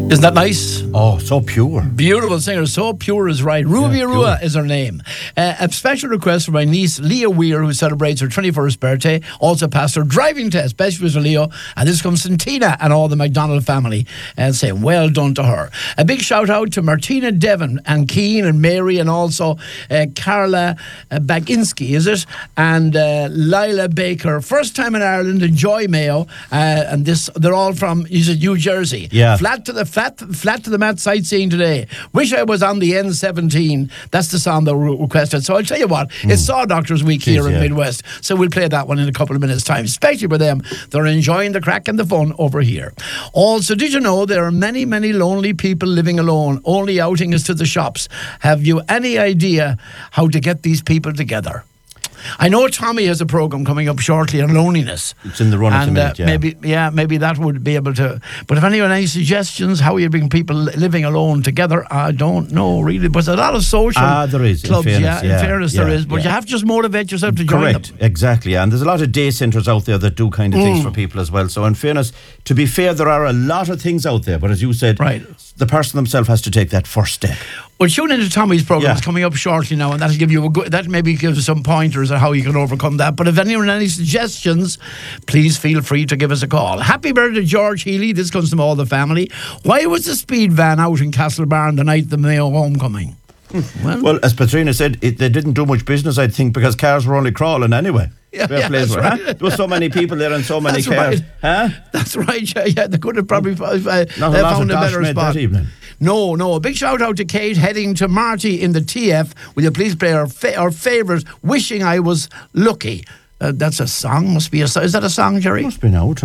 Isn't that nice? Oh, so pure. Beautiful singer, so pure is right. Ruby Rua is her name. A special request for my niece Leah Weir, who celebrates her 21st birthday. Also passed her driving test. Best wishes to Leo. And this comes from Tina and all the McDonald family, and saying well done to her. A big shout out to Martina Devon and Keane and Mary, and also Carla Baginski, is it? And Lila Baker. First time in Ireland, enjoy Mayo. And this, they're all from New Jersey. Yeah. Flat to the mat sightseeing today. Wish I was on the N17. That's the song they requested. So I'll tell you what, it's Saw Doctors Week here in Midwest. So we'll play that one in a couple of minutes' time, especially for them. They're enjoying the crack and the fun over here. Also, did you know there are many, many lonely people living alone? Only outing is to the shops. Have you any idea how to get these people together? I know Tommy has a programme coming up shortly on loneliness. It's in the run at the minute, maybe that would be able to. But if anyone has any suggestions how you bring people living alone together, I don't know really. But there's a lot of social there is, clubs. in fairness, There is. But you have to just motivate yourself to join them. Correct, exactly. And there's a lot of day centres out there that do kind of things for people as well. So in fairness, to be fair, there are a lot of things out there. But as you said, the person themselves has to take that first step. Well, tune into Tommy's programme. It's coming up shortly now, and that'll give you that maybe gives you some pointers on how you can overcome that. But if anyone has any suggestions, please feel free to give us a call. Happy birthday, George Healy. This comes from all the family. Why was the speed van out in Castlebarn the night of the Mayo homecoming? Well, as Patrina said, they didn't do much business, I think, because cars were only crawling anyway. That's right. There were so many people there and so many cars. Right. Huh? That's right. Yeah, they could have probably found a better spot. That evening. No. A big shout out to Kate heading to Marty in the TF. Will you please play our favourite, Wishing I Was Lucky? That's a song. Must be a song. Is that a song, Jerry? Must be now.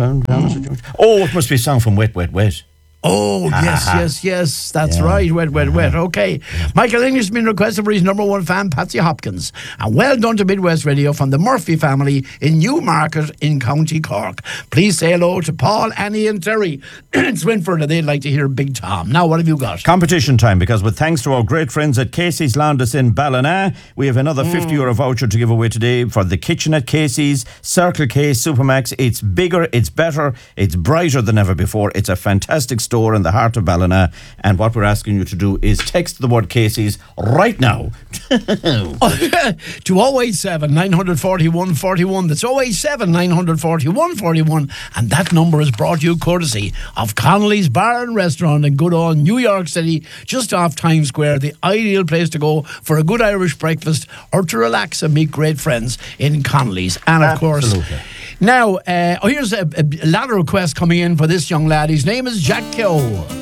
It must be a song from Wet, Wet, Wet. Oh, yes. That's right. Wet. Okay. Michael English has been requested for his number one fan, Patsy Hopkins. And well done to Midwest Radio from the Murphy family in Newmarket in County Cork. Please say hello to Paul, Annie and Terry in Swinford, and they'd like to hear Big Tom. Now, what have you got? Competition time, because with thanks to our great friends at Casey's Landis in Ballina, we have another €50 voucher to give away today for the kitchen at Casey's, Circle K, Supermax. It's bigger, it's better, it's brighter than ever before. It's a fantastic store in the heart of Ballina, and what we're asking you to do is text the word Casey's right now to 087 941 41. That's 087 941 41, and that number is brought to you courtesy of Connolly's Bar and Restaurant in good old New York City, just off Times Square, the ideal place to go for a good Irish breakfast or to relax and meet great friends in Connolly's. And of course, now here's a lot of requests coming in for this young lad. His name is Jack Keogh.